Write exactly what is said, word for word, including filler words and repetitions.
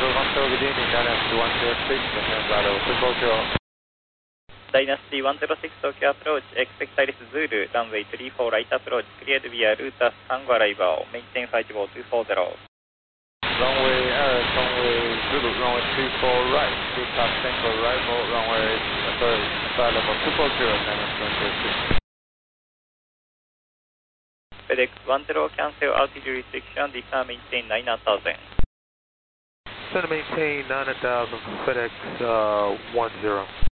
Toronto, good evening, Dynasty one zero six, Nevada, triple zero. Dynasty one zero six, Tokyo approach, expect Iris Zulu, runway three four right approach, cleared via route as Tango arrival, maintain flight level two four zero. Runway, uh, runway Zulu, runway three four right, route as Tango arrival, runway, uh, sorry, flight level two four zero, Dynasty one zero six. FedEx one zero, cancel altitude restriction, descend maintain nine thousand. Descend maintain nine thousand, FedEx uh, one zero.